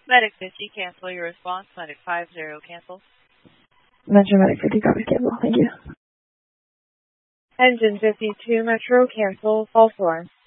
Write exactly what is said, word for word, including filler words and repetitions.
Medic fifty, cancel your response. Medic five zero, cancel. Metro Medic fifty, copy, cancel. Thank you. Engine fifty-two, Metro, cancel, false alarm.